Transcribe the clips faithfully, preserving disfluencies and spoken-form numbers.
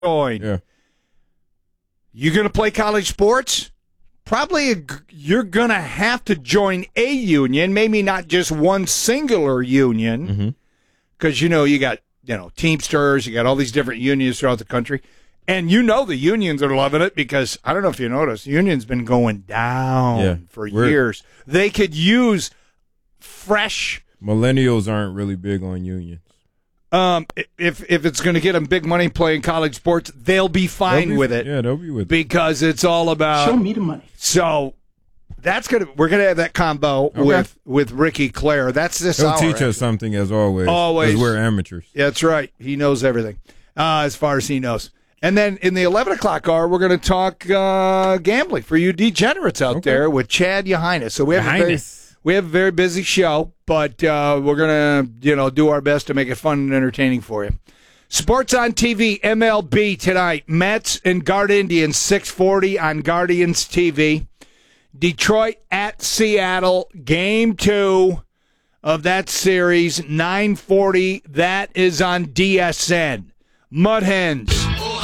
join. Yeah. You going to play college sports? Probably a, you're going to have to join a union, maybe not just one singular union, because, mm-hmm. you know, you got, you know, Teamsters, you got all these different unions throughout the country. And you know the unions are loving it because, I don't know if you noticed, the union's been going down yeah, for years. They could use fresh. Millennials aren't really big on unions. Um, if if it's going to get them big money playing college sports, they'll be fine they'll be, with it. Yeah, they'll be with because it. it's all about show me the money. So that's gonna we're gonna have that combo okay. with with Ricky Clare. That's this. He'll hour, teach actually. us something as always. Always, because we're amateurs. Yeah, that's right. He knows everything uh, as far as he knows. And then in the eleven o'clock hour, we're going to talk uh, gambling for you degenerates out okay. there with Chad Yohines. So we have a very, we have a very busy show, but uh, we're going to you know do our best to make it fun and entertaining for you. Sports on T V, M L B tonight. Mets and Guard Indians, six forty on Guardians T V. Detroit at Seattle, game two of that series, nine forty. That is on D S N. Mud Hens.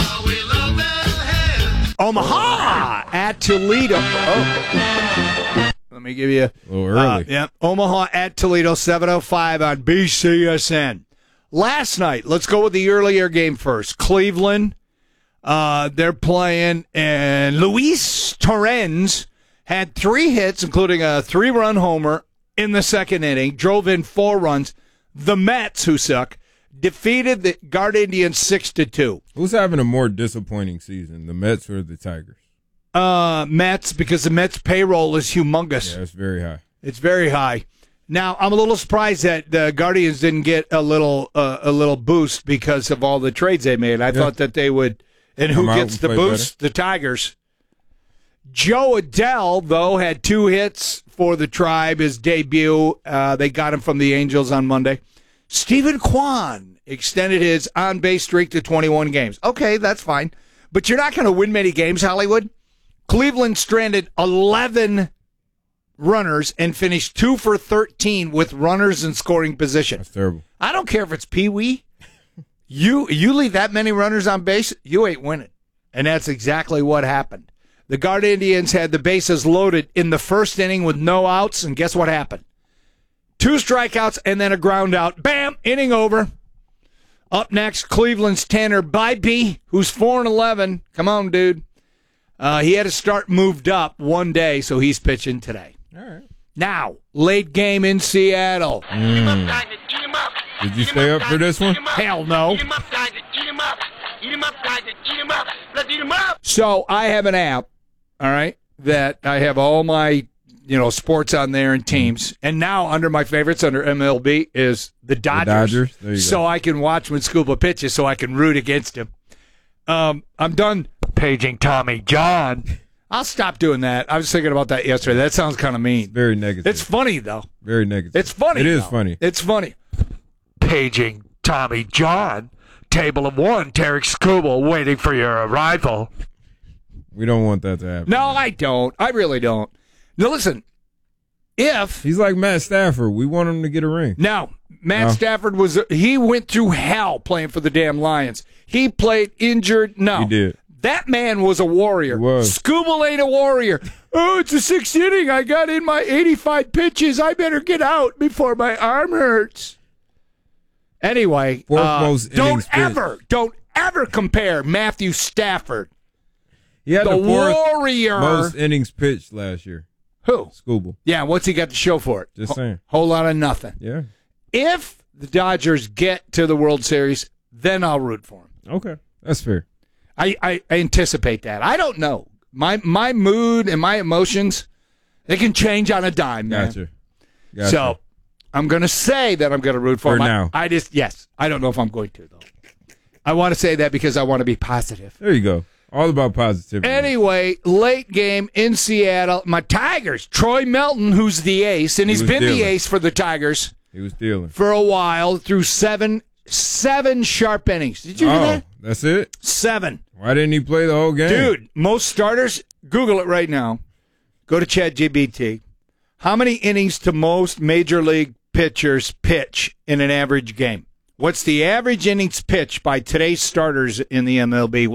Omaha at Toledo. Oh. Let me give you a little early. Uh, yeah, Omaha at Toledo, seven oh five on B C S N. Last night, let's go with the earlier game first. Cleveland, uh, they're playing, and Luis Torrens had three hits, including a three-run homer in the second inning, drove in four runs. The Mets, who suck, defeated the Guard Indians six to two. Who's having a more disappointing season, the Mets or the Tigers? Uh, Mets, because the Mets' payroll is humongous. Yeah, it's very high. It's very high. Now, I'm a little surprised that the Guardians didn't get a little uh, a little boost because of all the trades they made. I yeah. thought that they would. And who Come gets the boost? Better. The Tigers. Joe Adele, though, had two hits for the Tribe, his debut. Uh, they got him from the Angels on Monday. Stephen Kwan extended his on-base streak to twenty-one games. Okay, that's fine. But you're not going to win many games, Hollywood. Cleveland stranded eleven runners and finished two for thirteen with runners in scoring position. That's terrible. I don't care if it's Pee-wee. You, you leave that many runners on base, you ain't winning. And that's exactly what happened. The Guard Indians had the bases loaded in the first inning with no outs, and guess what happened? Two strikeouts and then a ground out. Bam! Inning over. Up next, Cleveland's Tanner Bybee, who's four and eleven. Come on, dude. Uh, he had to start moved up one day, so he's pitching today. All right. Now, late game in Seattle. Mm. Did you stay up for this one? Hell no. So I have an app, all right, that I have all my you know, sports on there and teams. And now under my favorites under M L B is the Dodgers. The Dodgers? There you so go. I can watch when Scuba pitches so I can root against him. Um, I'm done paging Tommy John. I'll stop doing that. I was thinking about that yesterday. That sounds kind of mean. It's very negative. It's funny, though. Very negative. It's funny, It is though. funny. It's funny. Paging Tommy John. Table of one. Tarek Scuba waiting for your arrival. We don't want that to happen. No, I don't. I really don't. Now, listen, if... He's like Matt Stafford. We want him to get a ring. No, Matt No. Stafford was... He went through hell playing for the damn Lions. He played injured. No. He did. That man was a warrior. He was. Scuba ain't a warrior. Oh, it's the sixth inning. I got in my eighty-five pitches. I better get out before my arm hurts. Anyway, Fourth uh, most don't innings pitched. ever, don't ever compare Matthew Stafford, He had the the, fourth warrior. most innings pitched last year. Who? Scuba. Yeah, what's he got to show for it? Just saying. Whole lot of nothing. Yeah. If the Dodgers get to the World Series, then I'll root for him. Okay. That's fair. I, I, I anticipate that. I don't know. My my mood and my emotions, they can change on a dime, man. Gotcha. Gotcha. So I'm going to say that I'm going to root for For him. I- now. I just, yes. I don't know if I'm going to, though. I want to say that because I want to be positive. There you go. All about positivity. Anyway, late game in Seattle. My Tigers, Troy Melton, who's the ace, and He he's was been the dealing. ace for the Tigers He was dealing. for a while through seven seven sharp innings. Did you hear Oh, that? that's it? Seven. Why didn't he play the whole game? Dude, most starters, Google it right now. Go to ChatGPT. How many innings to most major league pitchers pitch in an average game? What's the average innings pitched by today's starters in the M L B?